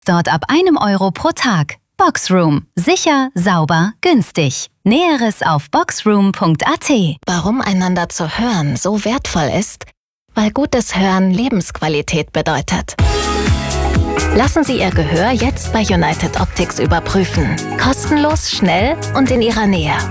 Dort ab 1 Euro pro Tag. Boxroom. Sicher, sauber, günstig. Näheres auf boxroom.at. Warum einander zu hören so wertvoll ist? Weil gutes Hören Lebensqualität bedeutet. Lassen Sie Ihr Gehör jetzt bei United Optics überprüfen. Kostenlos, schnell und in Ihrer Nähe.